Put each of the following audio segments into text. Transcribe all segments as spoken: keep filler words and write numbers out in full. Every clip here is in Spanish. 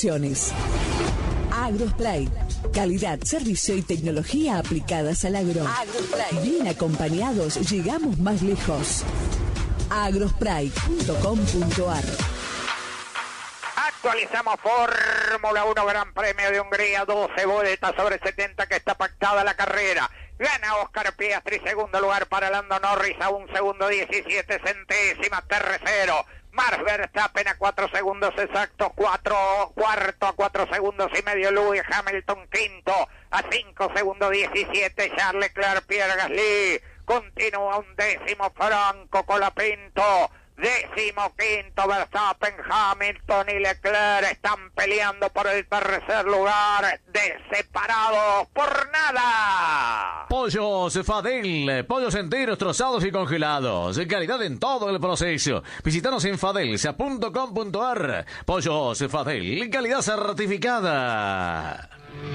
soluciones. Agrospray. Calidad, servicio y tecnología aplicadas al agro. Agrospray. Bien acompañados, llegamos más lejos. agrospray punto com punto ar. Actualizamos Fórmula uno Gran Premio de Hungría, doce vueltas sobre setenta que está pactada la carrera. Gana Oscar Piastri, segundo lugar para Lando Norris a un segundo diecisiete centésimas, tercero. Max Verstappen a cuatro segundos exactos, cuatro, cuarto a cuatro segundos y medio Lewis Hamilton, quinto a cinco segundos diecisiete Charles Leclerc, Pierre Gasly, continúa un décimo Franco Colapinto, décimo quinto Verstappen, Hamilton y Leclerc están peleando por el tercer lugar, de separados por nada. Pollos Fadel, pollos enteros, trozados y congelados, calidad en todo el proceso. Visítanos en fadelsa punto com punto ar. Pollos Fadel, calidad certificada.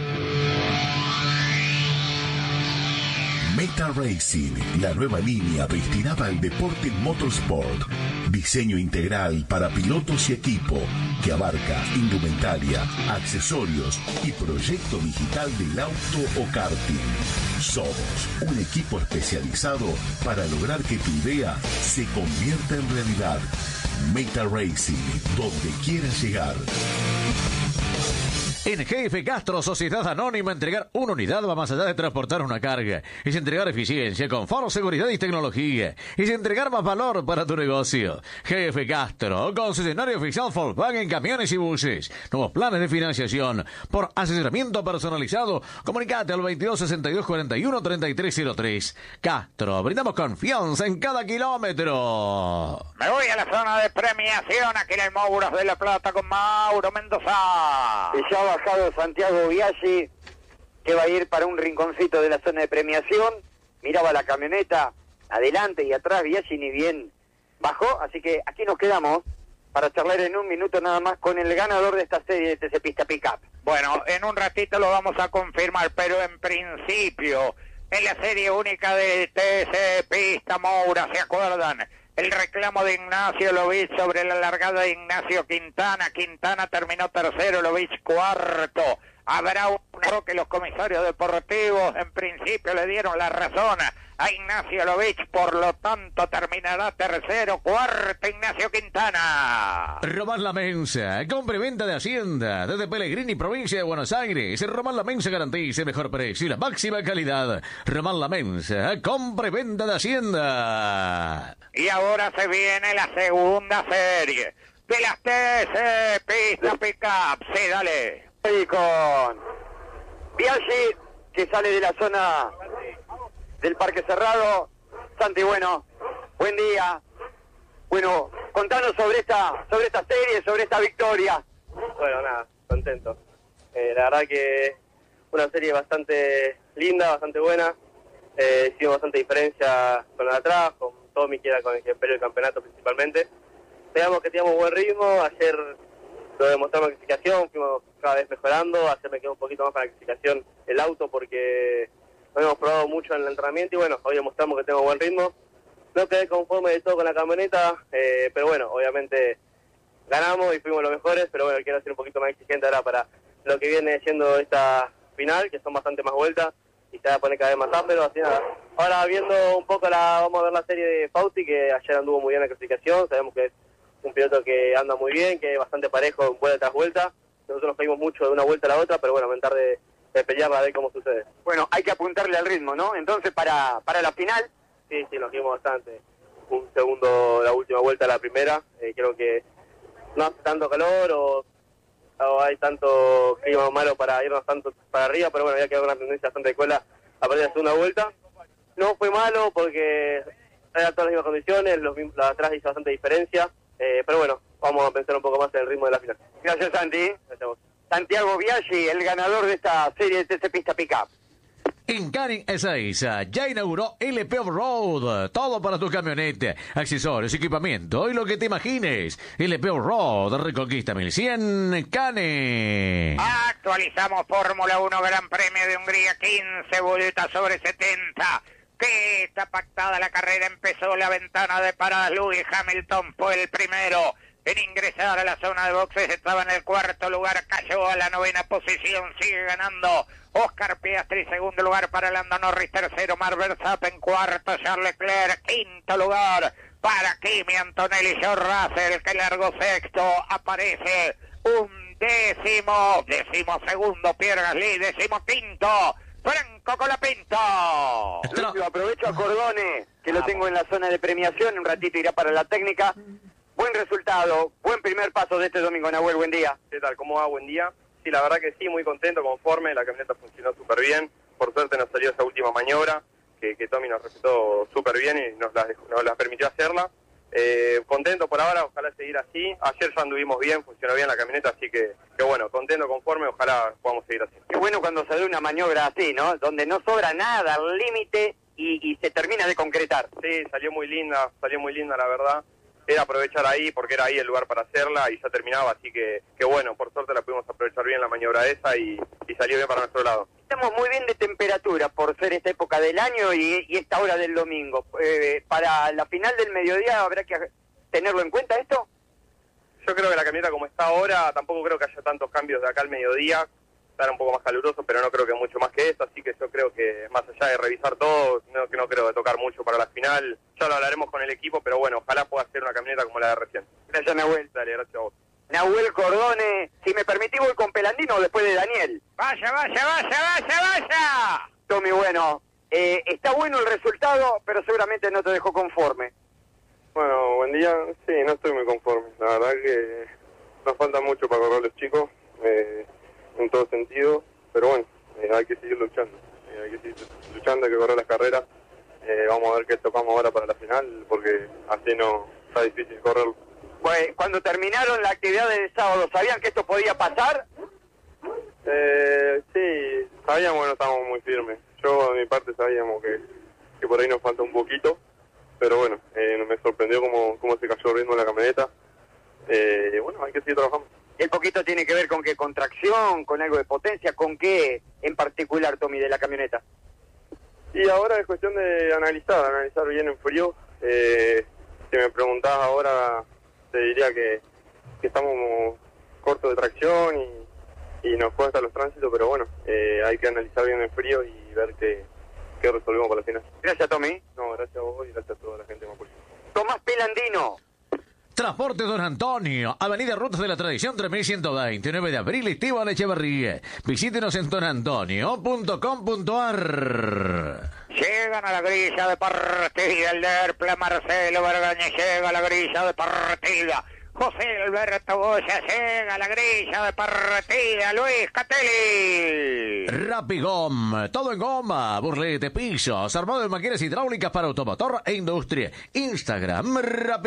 Meta Racing, la nueva línea destinada al deporte motorsport. Diseño integral para pilotos y equipo que abarca indumentaria, accesorios y proyecto digital del auto o karting. Somos un equipo especializado para lograr que tu idea se convierta en realidad. Meta Racing, donde quieras llegar. En G F Castro, Sociedad Anónima, entregar una unidad va más allá de transportar una carga. Es entregar eficiencia, confort, seguridad y tecnología. Es entregar más valor para tu negocio. G F Castro, concesionario oficial Volkswagen en camiones y buses. Nuevos planes de financiación. Por asesoramiento personalizado, comunicate al veintidós sesenta y dos cuarenta y uno treinta y tres cero tres. Castro, brindamos confianza en cada kilómetro. Me voy a la zona de premiación, aquí en el Mouros de la Plata con Mauro Mendoza. Y ya ha bajado Santiago Biaggi, que va a ir para un rinconcito de la zona de premiación. Miraba la camioneta adelante y atrás, Biaggi ni bien bajó, así que aquí nos quedamos para charlar en un minuto nada más con el ganador de esta serie de T C Pista Pickup. Bueno, en un ratito lo vamos a confirmar, pero en principio, en la serie única de T C Pista Moura, ¿se acuerdan? El reclamo de Ignacio Lovich sobre la largada de Ignacio Quintana. Quintana terminó tercero, Lovich cuarto. Habrá un que los comisarios deportivos en principio le dieron la razón a Ignacio Lovich, por lo tanto terminará tercero, cuarto Ignacio Quintana. Román La Mensa, compra y venta de Hacienda, desde Pellegrini, provincia de Buenos Aires. Román La Mensa garantiza el mejor precio y la máxima calidad. Román La Mensa, compra y venta de Hacienda. Y ahora se viene la segunda serie de las T C Pista Pickup. Sí, dale. Y con Biaggi, que sale de la zona del Parque Cerrado. Santi, bueno, buen día. Bueno, contanos sobre esta sobre esta serie, sobre esta victoria. Bueno, nada, contento. Eh, la verdad que una serie bastante linda, bastante buena. Eh, hicimos bastante diferencia con la de atrás, con Tommy, que era con el que peleó el campeonato principalmente. Veamos que teníamos buen ritmo. Ayer lo demostramos en la clasificación, fuimos cada vez mejorando. Ayer me quedó un poquito más para la clasificación el auto porque lo hemos probado mucho en el entrenamiento y bueno, hoy demostramos que tengo buen ritmo. No quedé conforme de todo con la camioneta, eh, pero bueno, obviamente ganamos y fuimos los mejores, pero bueno, quiero ser un poquito más exigente ahora para lo que viene siendo esta final, que son bastante más vueltas y se va a poner cada vez más áspero, así nada. Ahora viendo un poco la, vamos a ver la serie de Fausti, que ayer anduvo muy bien en la clasificación, sabemos que es un piloto que anda muy bien, que es bastante parejo vuelta tras vuelta. Nosotros nos caímos mucho de una vuelta a la otra, pero bueno, aumentar de, de pelear a ver cómo sucede. Bueno, hay que apuntarle al ritmo, ¿no? Entonces, para para la final... Sí, sí, nos dimos bastante. Un segundo la última vuelta a la primera. Eh, creo que no hace tanto calor o, o hay tanto clima malo para irnos tanto para arriba, pero bueno, había quedado una tendencia bastante de cola a partir de la segunda vuelta. No fue malo porque eran todas las mismas condiciones, los mismos, la de atrás hizo bastante diferencia, eh, pero bueno, vamos a pensar un poco más en el ritmo de la final. Gracias, Santi. Gracias a vos. Santiago Biaggi, el ganador de esta serie de T C Pista Pickup. En Carin Ezeiza ya inauguró L P Off-Road, todo para tu camioneta, accesorios, equipamiento y lo que te imagines. L P Off-Road, Reconquista mil cien, Cane. Actualizamos Fórmula uno Gran Premio de Hungría, quince vueltas sobre setenta. Que está pactada la carrera, empezó la ventana de paradas, Lewis Hamilton fue el primero. en ingresar a la zona de boxes, estaba en el cuarto lugar, cayó a la novena posición, sigue ganando Oscar Piastri, segundo lugar para Lando Norris, tercero Max Verstappen, cuarto Charles Leclerc, quinto lugar para Kimi Antonelli, George Russell, que largó sexto, aparece un décimo, décimo segundo Pierre Gasly, décimo quinto Franco Colapinto. Lucio, aprovecho a Cordone, que lo tengo en la zona de premiación, un ratito irá para la técnica. Buen resultado, buen primer paso de este domingo, Nahuel, buen día. ¿Qué tal? ¿Cómo va? Buen día. Sí, la verdad que sí, muy contento, conforme, la camioneta funcionó súper bien, por suerte nos salió esa última maniobra, que, que Tommy nos respetó súper bien y nos la, nos la permitió hacerla. Eh, contento por ahora, ojalá seguir así. Ayer ya anduvimos bien, funcionó bien la camioneta, así que, que bueno, contento, conforme, ojalá podamos seguir así. Qué bueno cuando se da una maniobra así, ¿no? Donde no sobra nada al límite y, y se termina de concretar. Sí, salió muy linda, salió muy linda la verdad. Era aprovechar ahí, porque era ahí el lugar para hacerla y ya terminaba, así que, que bueno, por suerte la pudimos aprovechar bien la maniobra esa y, y salió bien para nuestro lado. Estamos muy bien de temperatura por ser esta época del año y, y esta hora del domingo. Eh, para la final del mediodía, ¿habrá que tenerlo en cuenta esto? Yo creo que la camioneta como está ahora, tampoco creo que haya tantos cambios de acá al mediodía. Estará un poco más caluroso, pero no creo que mucho más que eso, así que yo creo que más allá de revisar todo, no, que no creo de tocar mucho para la final. Ya lo hablaremos con el equipo, pero bueno, ojalá pueda ser una camioneta como la de recién. Gracias, Nahuel. Dale, gracias a vos. Nahuel Cordone, si me permitís voy con Pelandino después de Daniel. Vaya, vaya, vaya, vaya, vaya. Tommy, bueno, eh, está bueno el resultado, pero seguramente no te dejó conforme. Bueno, buen día. Sí, no estoy muy conforme. La verdad que nos falta mucho para correr los chicos, eh, en todo sentido, pero bueno, eh, hay que seguir luchando. Eh, hay que seguir luchando, hay que correr las carreras. Eh, vamos a ver qué tocamos ahora para la final, porque así no está difícil correrlo. Pues, cuando terminaron la actividad del sábado, ¿sabían que esto podía pasar? Eh, sí, sabíamos que no estábamos muy firmes. Yo, de mi parte, sabíamos que, que por ahí nos falta un poquito, pero bueno, eh, me sorprendió cómo, cómo se cayó el ritmo de la camioneta. Eh, bueno, hay que seguir trabajando. El poquito tiene que ver con qué, con tracción, con algo de potencia, ¿con qué en particular, Tommy, de la camioneta? Y ahora es cuestión de analizar, analizar bien en frío. Eh, si me preguntás ahora, te diría que, que estamos cortos de tracción y, y nos cuesta los tránsitos, pero bueno, eh, hay que analizar bien en frío y ver qué, qué resolvemos para la final. Gracias, Tommy. No, gracias a vos y gracias a toda la gente de Mapuche. Tomás Pelandino. Transporte Don Antonio, Avenida Rutas de la Tradición tres mil ciento veinte, nueve de abril, Esteban Echeverría. Visítenos en don antonio punto com punto a r. Llegan a la grilla de partida el Derpla Marcelo Vergaña, llega a la grilla de partida José Alberto Goya, llega a la grilla de partida Luis Catelli. Rapigom, todo en goma, burletes, pisos, armado de máquinas hidráulicas para automotor e industria. Instagram,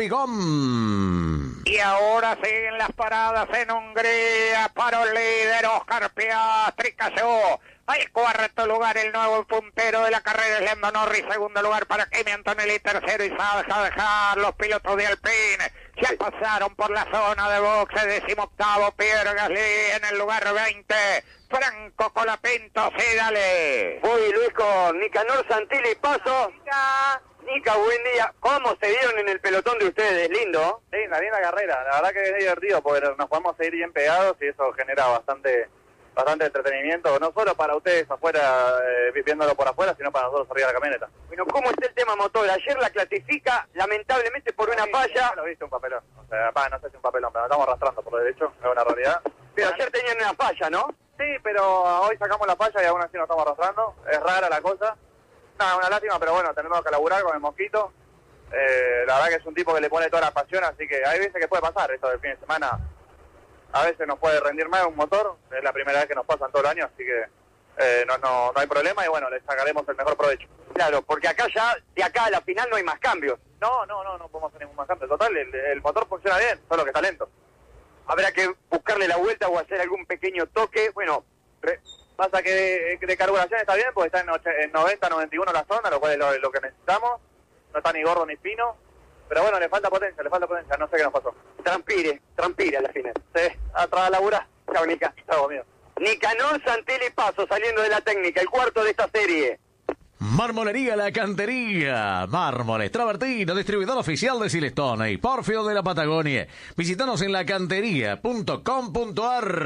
Rapigom. Y ahora siguen las paradas en Hungría para el líder Oscar Piastri, cayó al cuarto lugar el nuevo puntero de la carrera es Lando Norris, segundo lugar para Kimi Antonelli, tercero y deja dejar los pilotos de Alpine, ya pasaron por la zona de boxe, decimoctavo Pierre Gasly en el lugar veinte, Franco Colapinto, sí, dale. Voy, Luis, con Nicanor Santilli, paso. Nica, Nica, buen día. ¿Cómo se dieron en el pelotón de ustedes? Lindo. Sí, una linda carrera, la verdad que es divertido porque nos podemos seguir bien pegados y eso genera bastante bastante entretenimiento, no solo para ustedes afuera, eh, viéndolo por afuera, sino para nosotros arriba de la camioneta. Bueno, ¿cómo está el tema motor? Ayer la clasifica, lamentablemente, por una sí, falla. Lo viste un papelón, o sea, pa, no sé si un papelón, pero nos estamos arrastrando por derecho, es una realidad. Pero ayer tenían una falla, ¿no? Sí, pero hoy sacamos la falla y aún así nos estamos arrastrando, es rara la cosa. Nada, una lástima, pero bueno, tenemos que laburar con el Mosquito. Eh, la verdad que es un tipo que le pone toda la pasión, así que hay veces que puede pasar esto del fin de semana. A veces nos puede rendir más un motor, es la primera vez que nos pasa en todo el año, así que eh, no, no, no hay problema y bueno, le sacaremos el mejor provecho. Claro, porque acá ya, de acá a la final no hay más cambios. No, no, no, no podemos hacer ningún más cambio. Total, el, el motor funciona bien, solo que está lento. Habrá que buscarle la vuelta o hacer algún pequeño toque, bueno... Re, pasa que de, de carburación está bien, porque está en, ocho, en noventa, noventa y uno la zona, lo cual es lo, lo que necesitamos. No está ni gordo ni fino. Pero bueno, le falta potencia, le falta potencia, no sé qué nos pasó. Transpire, transpire a la final. Sí, atrás de labura. Chao, Nica. Chao, mío. Nicanor Santilli Paso, saliendo de la técnica, el cuarto de esta serie. Marmolería La Cantería, mármoles travertino, distribuidor oficial de Silestone y Pórfido de la Patagonia. Visítanos en lacantería punto com punto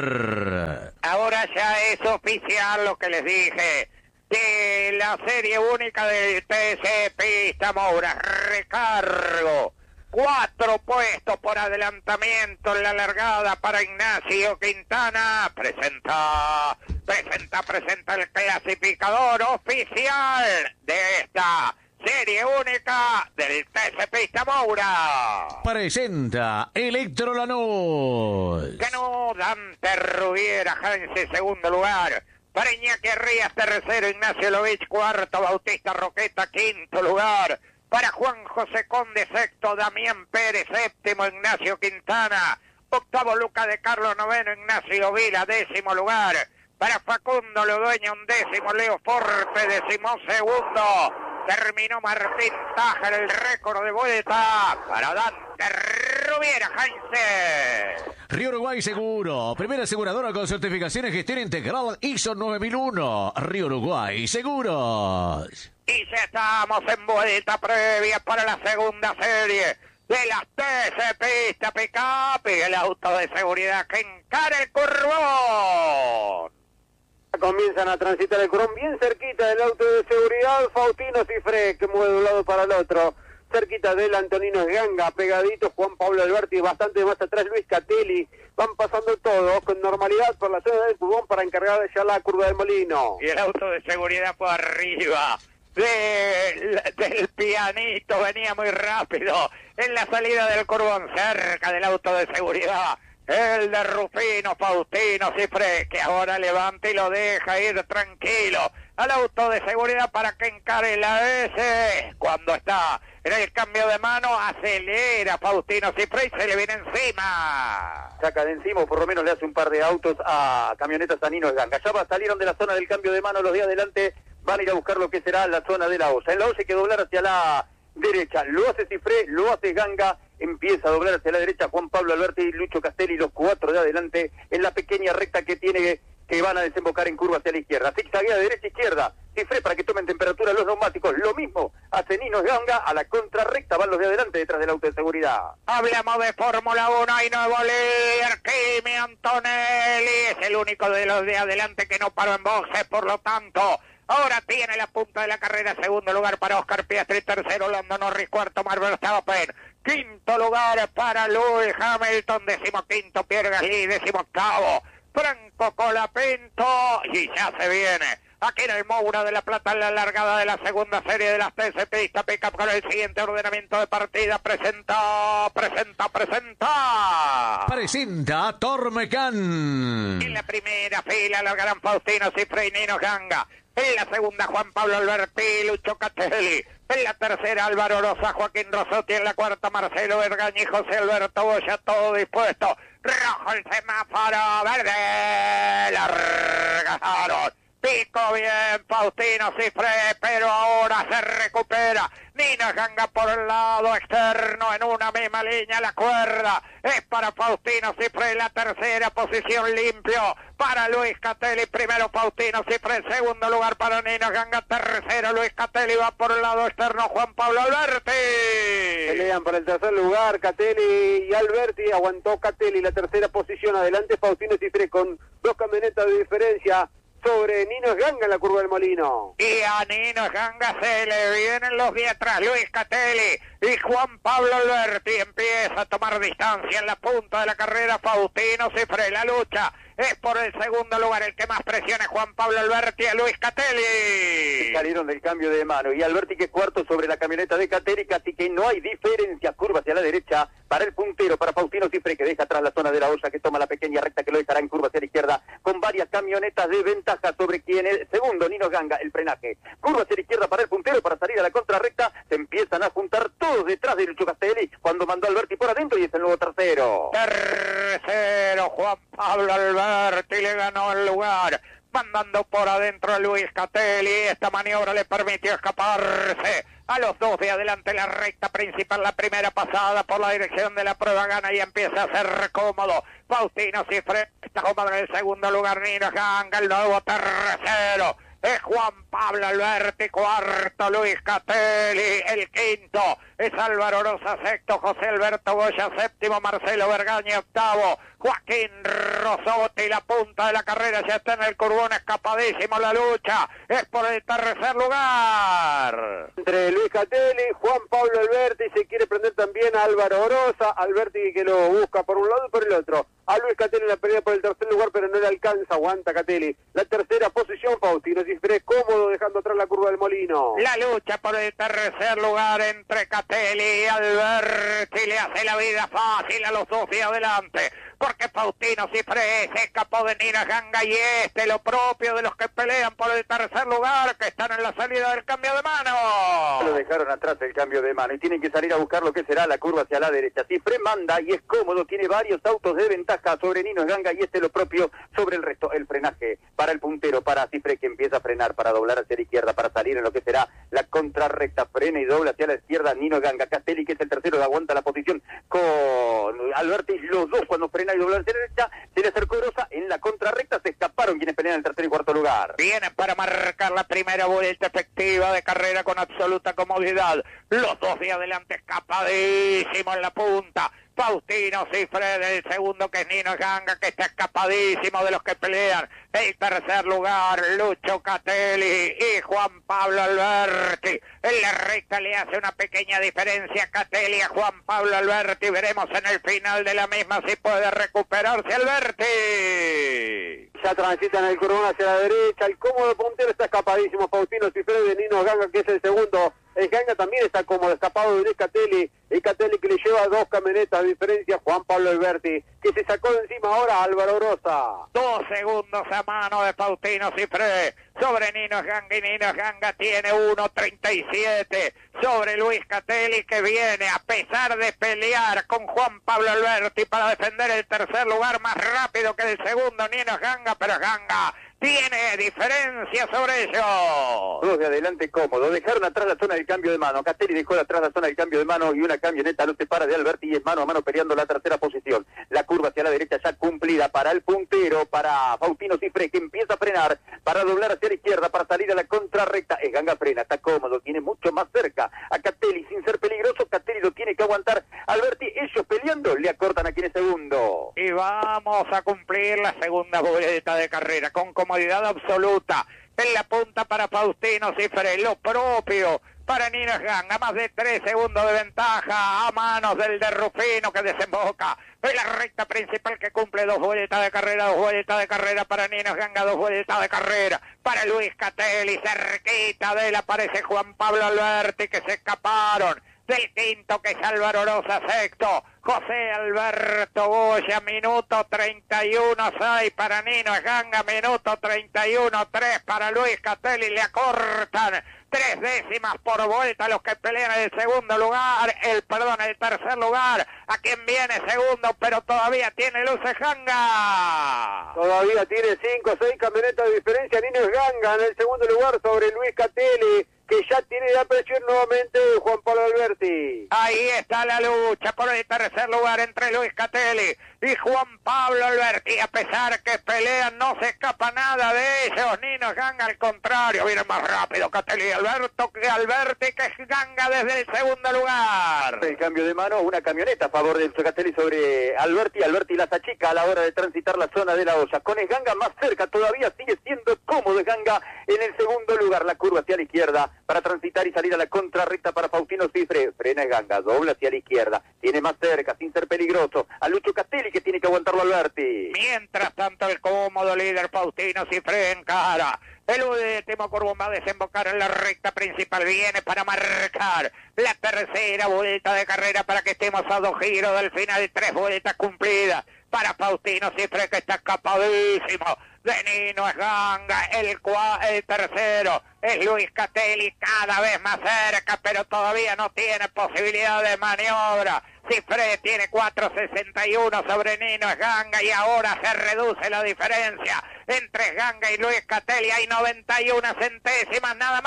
ar. Ahora ya es oficial lo que les dije, que la serie única del T C Pista Moura, recargo, cuatro puestos por adelantamiento en la largada para Ignacio Quintana, presenta, presenta, presenta el clasificador oficial de esta serie única del T C Pista Moura. Presenta Electro Lanús. Ganó Dante Rubiera, Heinze, segundo lugar. Para Iñaki Rías, tercero. Ignacio Lovich, cuarto. Bautista Roqueta, quinto lugar. Para Juan José Conde, sexto. Damián Pérez, séptimo. Ignacio Quintana, octavo. Luca de Carlos, noveno. Ignacio Vila, décimo lugar. Para Facundo Lodueña, undécimo. Leo Forte, décimo segundo. Terminó Martín Taja el récord de vuelta para Dante Rubiera, Heinze. Río Uruguay Seguro, primera aseguradora con certificación en gestión integral I S O nueve mil uno. Río Uruguay Seguros. Y ya estamos en vuelta previa para la segunda serie de las T C Pista Pick-Up y el auto de seguridad que encara el curvón. Comienzan a transitar el curvón bien cerquita del auto de seguridad. Faustino Cifré, que mueve de un lado para el otro. Cerquita del Antonino Ganga, pegadito Juan Pablo Alberti, bastante más atrás Luis Catelli. Van pasando todos con normalidad por la zona del curvón para encargar de ya la curva del Molino. Y el auto de seguridad por arriba del, del pianito venía muy rápido en la salida del curvón, cerca del auto de seguridad. El de Rufino Faustino Cifré, que ahora levanta y lo deja ir tranquilo al auto de seguridad para que encare la S. Cuando está en el cambio de mano, acelera Faustino Cifré y se le viene encima. Saca de encima, o por lo menos le hace un par de autos a camionetas a Nino Ganga. Ya va, salieron de la zona del cambio de mano los de adelante, van a ir a buscar lo que será la zona de la O S A. En la O S A hay que doblar hacia la derecha, lo hace Cifré, lo hace Ganga, empieza a doblar hacia la derecha Juan Pablo Alberti y Lucho Castelli, los cuatro de adelante, en la pequeña recta que tiene, que van a desembocar en curva hacia la izquierda. Zigzaguea de derecha a izquierda, Cifré para que tomen temperatura los neumáticos, lo mismo hace Nino Ganga, a la contrarrecta van los de adelante detrás del auto de seguridad. Hablamos de Fórmula uno, hay nuevo líder, Kimi Antonelli, es el único de los de adelante que no paró en boxes, por lo tanto ahora tiene la punta de la carrera. Segundo lugar para Oscar Piastri, tercero Lando Norris, cuarto Max Verstappen, quinto lugar para Lewis Hamilton, decimoquinto Pierre Gasly, decimoctavo Franco Colapinto, y ya se viene aquí en el Moura de la Plata en la largada de la segunda serie de las T C Pista Pick-Up con el siguiente ordenamiento de partida. Presenta, presenta, presenta. Presenta Tormecán. En la primera fila largarán Faustino Cifré y Nino Ganga. En la segunda, Juan Pablo Alberti, Lucho Castelli. En la tercera, Álvaro Rosa, Joaquín Rosotti. En la cuarta, Marcelo Vergañi, José Alberto Boya, todo dispuesto. Rojo el semáforo, verde. Largaron. Pico bien Faustino Cifré, pero ahora se recupera. Nino Ganga por el lado externo en una misma línea. La cuerda es para Faustino Cifré. La tercera posición limpio para Luis Catelli. Primero Faustino Cifré, segundo lugar para Nino Ganga, tercero Luis Catelli, va por el lado externo Juan Pablo Alberti. Pelean por el tercer lugar Catelli y Alberti. Aguantó Catelli la tercera posición. Adelante Faustino Cifré con dos camionetas de diferencia sobre Nino Ganga en la curva del Molino. Y a Nino Ganga se le vienen los de atrás. Luis Catelli y Juan Pablo Alberti empieza a tomar distancia en la punta de la carrera. Faustino Cifré, la lucha es por el segundo lugar. El que más presiona es Juan Pablo Alberti a Luis Catelli. Salieron del cambio de mano y Alberti que es cuarto sobre la camioneta de Catelli, así que no hay diferencia. Curva hacia la derecha para el puntero, para Faustino Cifré, que deja atrás la zona de la O S A, que toma la pequeña recta que lo dejará en curva hacia la izquierda con varias camionetas de ventaja sobre quien es segundo, Nino Ganga, el frenaje. Curva hacia la izquierda para el puntero, para salir a la contrarrecta, se empiezan a juntar todos detrás de Lucho Castelli cuando mandó a Alberti por adentro y es el nuevo tercero. Tercero, Juan Pablo Alberti le ganó el lugar, mandando por adentro a Luis Catelli. Esta maniobra le permitió escaparse a los dos de adelante. La recta principal, la primera pasada por la dirección de la prueba, gana y empieza a ser cómodo Faustino Cifré. Está cómodo en el segundo lugar Nino Ganga, el nuevo tercero. es Juan Pablo Alberti, cuarto Luis Catelli, el quinto es Álvaro Orosa, sexto José Alberto Goya, séptimo Marcelo Bergaña, octavo Joaquín Rosotti, la punta de la carrera ya está en el curbón, escapadísimo la lucha, es por el tercer lugar. Entre Luis Catelli, Juan Pablo Alberti, se quiere prender también a Álvaro Orosa, Alberti que lo busca por un lado y por el otro. A Luis Catelli en la pelea por el tercer lugar, pero no le alcanza, aguanta Catelli. La tercera posición, Faustino Cifré, cómodo dejando atrás la curva del Molino. La lucha por el tercer lugar entre Catelli y Alberti le hace la vida fácil a los dos y adelante, porque Faustino Cifré se escapó de Nino Ganga y este lo propio de los que pelean por el tercer lugar, que están en la salida del cambio de mano. Lo dejaron atrás el cambio de mano y tienen que salir a buscar lo que será la curva hacia la derecha. Cifré manda y es cómodo, tiene varios autos de ventaja sobre Nino Ganga y este lo propio sobre el resto. El frenaje para el puntero, para Cifré, que empieza a frenar, para doblar hacia la izquierda, para salir en lo que será la contrarrecta, frena y dobla hacia la izquierda Nino Ganga. Catelli, que es el tercero, aguanta la posición con Alberti, los dos cuando frena y dobla hacia la derecha, se le acercó Rosa en la contrarrecta, se escaparon quienes pelean el tercer y cuarto lugar. Vienen para marcar la primera vuelta efectiva de carrera con absoluta comodidad, los dos de adelante escapadísimo en la punta. Faustino Cifré del segundo, que es Nino Ganga, que está escapadísimo de los que pelean el tercer lugar, Lucho Catelli y Juan Pablo Alberti. En la recta le hace una pequeña diferencia Catelli a Juan Pablo Alberti. Veremos en el final de la misma si puede recuperarse Alberti. Ya transitan el curbón hacia la derecha, el cómodo puntero está escapadísimo, Faustino Cifré de Nino Ganga, que es el segundo. El Ganga también está cómodo, escapado de Luis Catelli. El Catelli que le lleva dos camionetas de diferencia, Juan Pablo Alberti, que se sacó de encima ahora Álvaro Orosa. Dos segundos a mano de Faustino Cifré sobre Nino Ganga, y Nino Ganga tiene uno treinta y siete sobre Luis Catelli, que viene a pesar de pelear con Juan Pablo Alberti para defender el tercer lugar más rápido que el segundo Nino Ganga, pero Ganga tiene diferencia sobre ellos. Dos de adelante cómodo, dejaron atrás la zona del cambio de mano. Catelli dejó atrás la zona del cambio de mano y una camioneta no se para de Alberti y es mano a mano peleando la tercera posición. La curva hacia la derecha ya cumplida para el puntero, para Faustino Cifré, que empieza a frenar, para doblar hacia la izquierda, para salir a la contrarrecta. Es Ganga frena, está cómodo, tiene mucho más cerca a Catelli sin ser peligroso. Catelli lo tiene que aguantar. Alberti, ellos peleando, le acortan aquí en el segundo. Y vamos a cumplir la segunda vuelta de carrera con comodidad absoluta. En la punta para Faustino Cifré, lo propio para Nino Ganga, más de tres segundos de ventaja a manos del de Rufino, que desemboca en la recta principal, que cumple dos vueltas de carrera, dos vueltas de carrera para Nino Ganga, dos vueltas de carrera para Luis Catelli. Cerquita de él aparece Juan Pablo Alberti, que se escaparon del quinto, que es Álvaro Orosa, sexto José Alberto Goya, minuto treinta y uno seis para Nino Ganga, minuto treinta y uno tres para Luis Catelli. Le acortan tres décimas por vuelta los que pelean en el segundo lugar, el perdón, el tercer lugar, a quien viene segundo, pero todavía tiene luces Ganga. Todavía tiene cinco o seis camionetas de diferencia Nino Ganga en el segundo lugar sobre Luis Catelli, que ya tiene la presión nuevamente Juan Pablo Alberti. Ahí está la lucha por el tercer lugar entre Luis Catelli y Juan Pablo Alberti. A pesar que pelean, no se escapa nada de ellos. Nino Ganga, al contrario, viene más rápido Catelli y Alberto que Alberti, que es Ganga desde el segundo lugar. El cambio de mano, una camioneta a favor de Catelli sobre Alberti. Alberti las achica a la hora de transitar la zona de la olla. Con el Ganga más cerca todavía, sigue siendo cómodo Ganga en el segundo lugar. La curva hacia la izquierda para transitar y salir a la contrarrecta para Faustino Cifré. Frena el Ganga, dobla hacia la izquierda, tiene más cerca, sin ser peligroso, a Lucho Catelli, que tiene que aguantarlo Alberti. Mientras tanto, el cómodo líder Faustino Cifré encara el último curbón, va a desembocar en la recta principal, viene para marcar la tercera vuelta de carrera para que estemos a dos giros del final, tres vueltas cumplidas para Faustino Cifré, que está escapadísimo de Nino Ganga. El, el tercero es Luis Catelli, cada vez más cerca, pero todavía no tiene posibilidad de maniobra. Cifré tiene cuatro sesenta y uno sobre Nino Ganga y ahora se reduce la diferencia entre Ganga y Luis Catelli. Hay noventa y una centésimas nada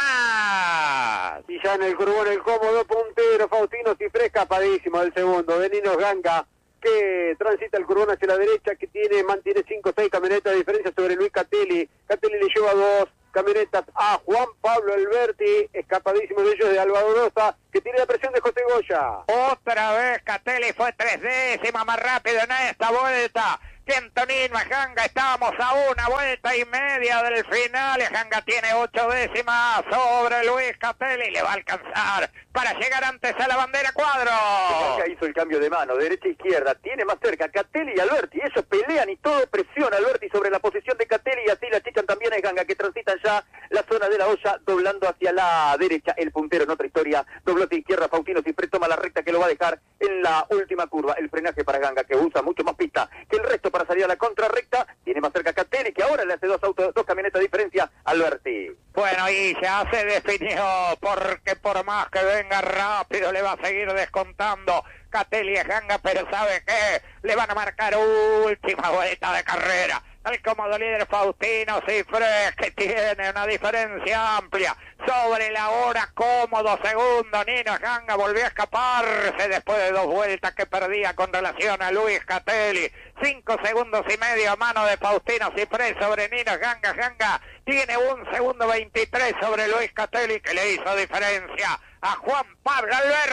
más. Y ya en el curbón el cómodo puntero Faustino Cifré, escapadísimo del segundo de Nino Ganga, que transita el curbón hacia la derecha, que tiene mantiene cinco o seis camionetas de diferencia sobre Luis Catelli. Catelli le lleva dos, camionetas a Juan Pablo Alberti, escapadísimo de ellos de Albadorosa, que tiene la presión de José Goya. Otra vez Catelli fue tres décimas más rápido en esta vuelta que Antonino Ejanga. Estábamos a una vuelta y media del final. Ejanga tiene ocho décimas sobre Luis Catelli. Le va a alcanzar para llegar antes a la bandera cuadro. Ejanga hizo el cambio de mano, derecha a izquierda. Tiene más cerca Catelli y Alberti. Ellos pelean y todo presiona Alberti sobre la posición de Catelli. Y así la chichan también a Ejanga, que transitan ya la zona de la olla, doblando hacia la derecha. El puntero en otra historia dobló hacia izquierda. Faustino Cifré toma la recta que lo va a dejar en la última curva. El frenaje para Ejanga, que usa mucho más pista que el resto para salir a la contrarrecta. Tiene más cerca Catelli, que ahora le hace dos autos, dos camionetas de diferencia a Alberti. Bueno, y ya se definió, porque por más que venga rápido le va a seguir descontando Catelli Ejanga, pero ¿sabe qué? Le van a marcar última vuelta de carrera. El cómodo líder Faustino Cifré, que tiene una diferencia amplia sobre la hora, cómodo segundo. Nino Ejanga volvió a escaparse después de dos vueltas que perdía con relación a Luis Catelli. Cinco segundos y medio a mano de Faustino Cifré sobre Nino Ejanga. Ejanga tiene un segundo veintitrés sobre Luis Catelli, que le hizo diferencia a Juan Pablo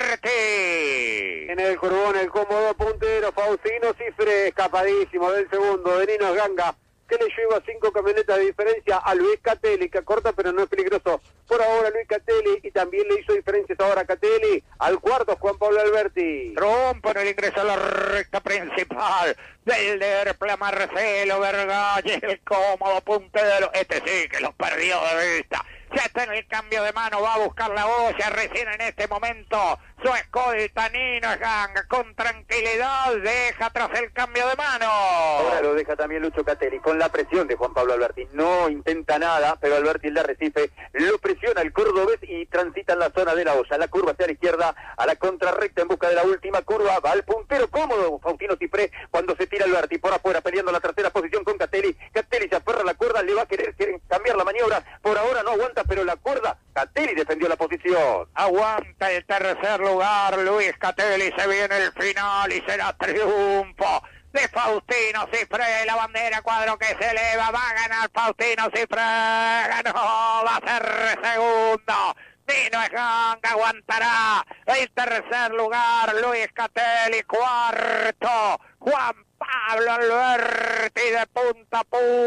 Alberti. En el Corbón, el cómodo puntero Faustino Cifré, escapadísimo del segundo de Nino Ejanga, que le lleva cinco camionetas de diferencia a Luis Catelli, que corta pero no es peligroso por ahora Luis Catelli, y también le hizo diferencias ahora a Catelli. Al cuarto Juan Pablo Alberti. Trompo en el ingreso a la recta principal del Derpla Marcelo Vergalles, el cómodo puntero. Este sí que los perdió de vista. Ya está en el cambio de mano, va a buscar la olla recién en este momento. Su escolta Nino Ejanga con tranquilidad deja tras el cambio de mano. Ahora lo deja también Lucho Catelli con la presión de Juan Pablo Alberti. No intenta nada, pero Alberti el de Arrecife lo presiona el cordobés y transita en la zona de la olla. La curva hacia la izquierda, a la contrarrecta en busca de la última curva. Va al puntero cómodo Faustino Cifré cuando se tira Alberti por afuera peleando la tercera posición con Catelli. Catelli se aferra a la cuerda, le va a querer, querer cambiar la maniobra. Por ahora no aguanta, pero la cuerda, Catelli defendió la posición. Aguanta el tercer lugar Luis Catelli, se viene el final y será triunfo de Faustino Cifré. La bandera cuadro que se eleva, va a ganar Faustino Cifré, ganó, va a ser segundo. Nino Ejanga aguantará el tercer lugar, Luis Catelli cuarto, Juan Pablo Alberti de punta a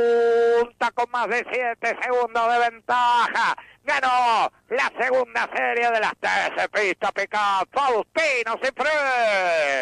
punta con más de siete segundos de ventaja. Ganó la segunda serie de las T C Pista Pickup, Faustino Cifré.